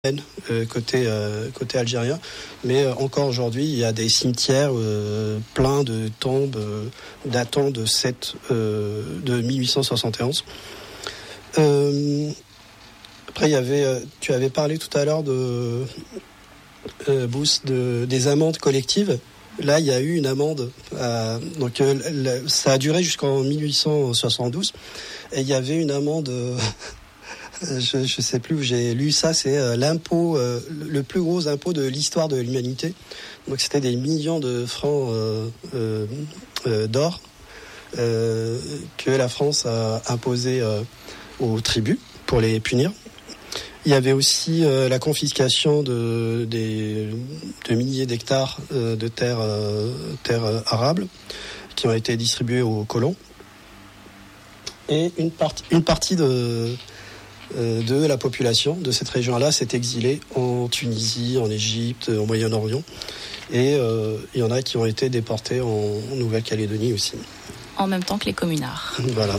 côté algérien, mais encore aujourd'hui il y a des cimetières pleins de tombes datant de 1871. Après tu avais parlé tout à l'heure de Bous, des amendes collectives. Là il y a eu une amende, ça a duré jusqu'en 1872 et il y avait une amende. Je sais plus où j'ai lu ça, c'est l'impôt, le plus gros impôt de l'histoire de l'humanité. Donc c'était des millions de francs d'or que la France a imposé aux tribus pour les punir. Il y avait aussi la confiscation de milliers d'hectares de terres arables qui ont été distribuées aux colons. Et une partie de la population de cette région-là s'est exilée en Tunisie, en Égypte, au Moyen-Orient. Et il y en a qui ont été déportés en Nouvelle-Calédonie aussi. En même temps que les communards. Voilà.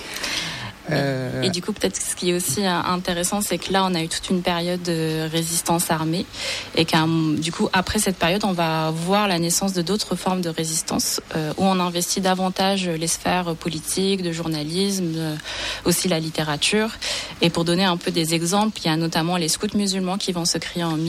Et du coup, peut-être ce qui est aussi intéressant, c'est que là, on a eu toute une période de résistance armée et du coup, après cette période, on va voir la naissance de d'autres formes de résistance où on investit davantage les sphères politiques, de journalisme, aussi la littérature. Et pour donner un peu des exemples, il y a notamment les scouts musulmans qui vont se créer en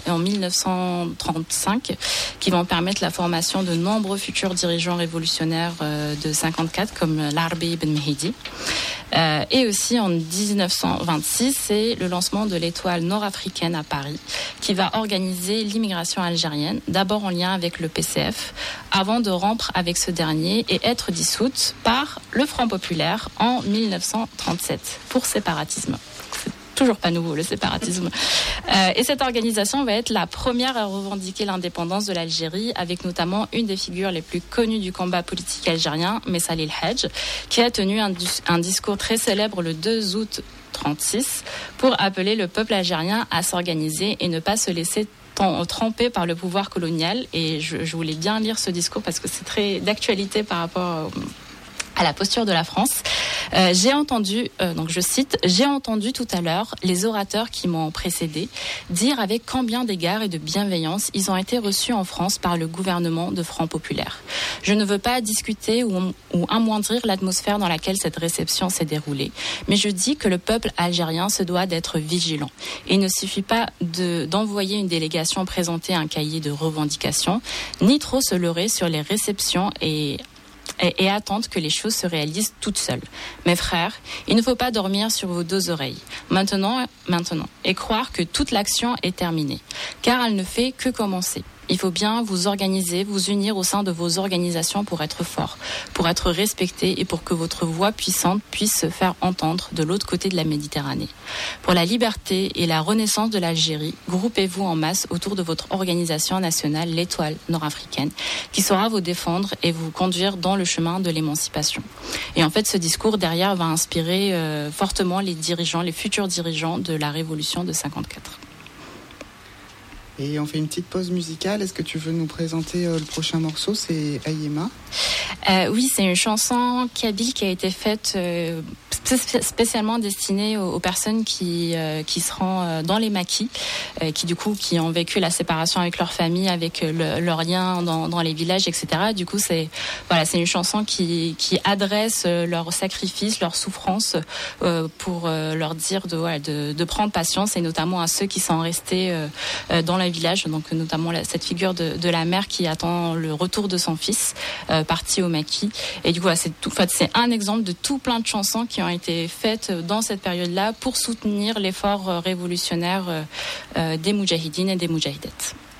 1935, qui vont permettre la formation de nombreux futurs dirigeants révolutionnaires de 54, comme l'Arbi ibn Mehdi. Et aussi en 1926, c'est le lancement de l'étoile nord-africaine à Paris, qui va organiser l'immigration algérienne, d'abord en lien avec le PCF, avant de rompre avec ce dernier et être dissoute par le Front populaire en 1937 pour séparatisme. Toujours pas nouveau, le séparatisme. Et cette organisation va être la première à revendiquer l'indépendance de l'Algérie, avec notamment une des figures les plus connues du combat politique algérien, Messa El Hadj, qui a tenu un discours très célèbre le 2 août 1936 pour appeler le peuple algérien à s'organiser et ne pas se laisser trempé par le pouvoir colonial. Et je voulais bien lire ce discours parce que c'est très d'actualité par rapport à la posture de la France. J'ai entendu, donc je cite, « J'ai entendu tout à l'heure les orateurs qui m'ont précédé dire avec combien d'égard et de bienveillance ils ont été reçus en France par le gouvernement de Front populaire. Je ne veux pas discuter ou amoindrir l'atmosphère dans laquelle cette réception s'est déroulée, mais je dis que le peuple algérien se doit d'être vigilant. Il ne suffit pas d'envoyer une délégation présenter un cahier de revendications, ni trop se leurrer sur les réceptions et attendre que les choses se réalisent toutes seules. Mes frères, il ne faut pas dormir sur vos deux oreilles. Maintenant, et croire que toute l'action est terminée, car elle ne fait que commencer. Il faut bien vous organiser, vous unir au sein de vos organisations pour être fort, pour être respecté et pour que votre voix puissante puisse se faire entendre de l'autre côté de la Méditerranée. Pour la liberté et la renaissance de l'Algérie, groupez-vous en masse autour de votre organisation nationale, l'Étoile nord-africaine, qui saura vous défendre et vous conduire dans le chemin de l'émancipation. Et en fait, ce discours derrière va inspirer fortement les futurs dirigeants de la Révolution de 54. Et on fait une petite pause musicale. Est-ce que tu veux nous présenter le prochain morceau? C'est Ayema. Oui, c'est une chanson kabyle qui a été faite spécialement destinée aux personnes qui se rendent dans les maquis, qui ont vécu la séparation avec leur famille, avec leurs liens dans les villages, etc. Du coup, c'est une chanson qui adresse leurs sacrifices, leurs souffrances, pour leur dire de prendre patience, et notamment à ceux qui sont restés dans le village, donc notamment cette figure de la mère qui attend le retour de son fils parti au maquis. Et du coup, c'est un exemple de tout plein de chansons qui ont été faites dans cette période-là pour soutenir l'effort révolutionnaire des moudjahidines et des moudjahidettes.